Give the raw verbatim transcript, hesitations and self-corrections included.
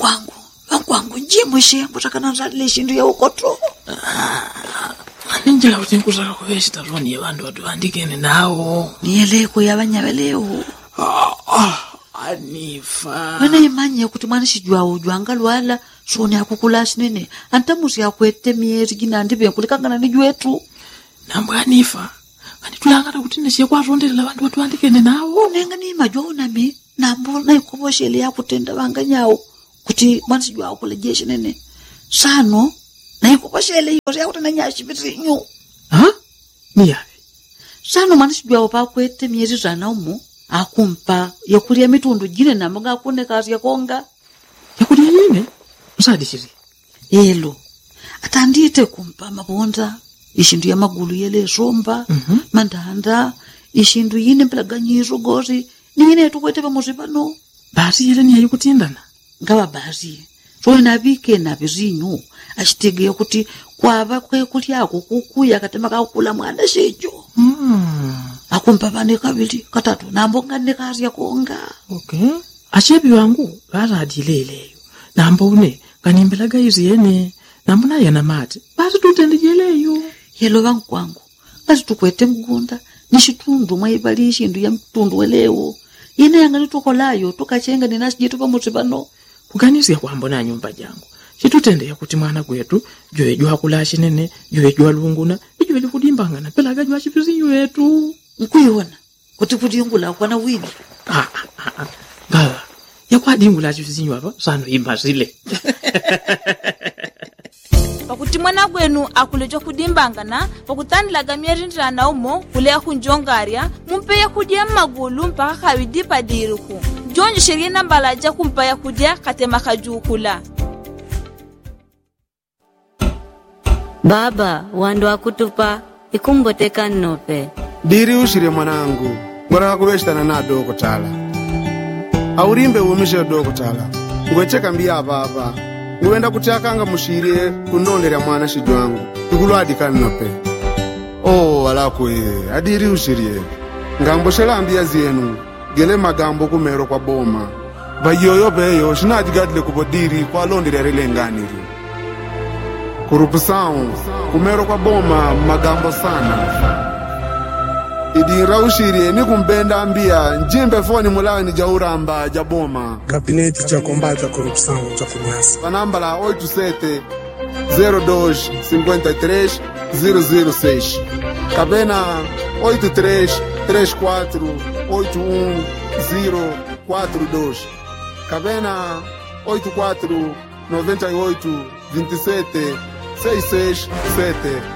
Wankwangu, wankwangu njimo shembo takana leshindu ya ukotro. Ninjila kuti nkutaka kuveshita roni yevandu watu andikene nawo. Niyeleko yabanyabeleo. Ah, ah, Anifa. Wena imanye kuti mwana shijwa ujwanga lwala shoni akukula sinene. Antamusi yakwete miezi gina ndibe kulikangana nijuetu. Nambu Anifa. Ani tulangata kuti neshe kwa rondela vandu watu andikene nawo. Nenga ni majwa unami. Nambu na ikuboshele ya kutenda wanga nyao. Kuti mwana shijwa ukulejeshi nene. Sano. Na ikuboshele hiyo ya kutenda nyashi vizinyu. Ha? Niyawe. Sano mwana shijwa upa kwete miezi zana umu. Akumpa yakulia mitundu jine na mga akune kazi ya konga. Yakulia yine? Usadi shiri? Elo. Atandite kumpa mabonda. Ishindu ya magulu yele somba. Mm-hmm. Mandanda. Ishindu yine mpelaganyizo gozi. Ningine yetu kwete pa muzibano. Basi yele ni ya yukutindana? Ngawa basi. So inabike na vizinyu. Ashitege kuti kwa hava kwe kulia kukukuya katema kakula mwana shejo. Hmm. Akumpa vane kabili katatu nambonga nekazi ya konga. Okay. Ashebi wangu gara adileleyo. Nambone kanimbelaga izi yene. Nambona yana mati. Basi tutendejeleyo. Yelo wangu kwangu. Basi tukwete mgunda. Nishitundu maibali ishindu ya mtundu welewo. Yene yangani tukolayo. Tukachenga ninasi jitu pa mutibano. Kuganisi ya kuambona nyumba jangu. Chitutende ya kuti mwana kwetu. Joe jua kulashi nene. Joe jua lunguna. Joe jua kudimbangana. Pelaga jua shipizinyu yetu. Nkuyona. Kuti kuti yungula kwa wini. Ah, ah, ah, ah. Gawa. Ya kwa dingula shipizinyu hapa. Sano imazile. Pakuti mwana kwenu akulejo kudimbangana. Pakutanilaga mierindira na umo. Kulea kunjongaria. Mumpeya kudia magulu mpaka kawidipa diriku. Jonjo sheria nambalaja kumpaya kudia katema kajukula. Baba, wandu akutupa, ikumboteka nope. Diri ushire mwanangu, ngora kakubeshtana na doko tala. Aurimbe umishe doko tala. Ngwecheka mbia baba. Ngwenda kutiakanga mushire kunondera mwana shijwangu. Tukulwadika nope. Oh, alakwe, adiri ushire. Ngambo shela ambia zienu, gele magambo kumero kwa boma. Bayoyo beyo, shinajigadile kubodiri kwa londira relenganiri. Kurupusao, kumero kwa boma magambo sana. Idi raushiri ni kumbenda ambia njimbe foni mulani jauramba jaboma. Gabinete cha combate à corrupção cha Funyasa. Panambala oito sete zero dois cinquenta e três zero zero seis. Cabena oito três três quatro oito um zero quatro dois. Cabena oito quatro noventa e oito vinte e sete seis seis sete.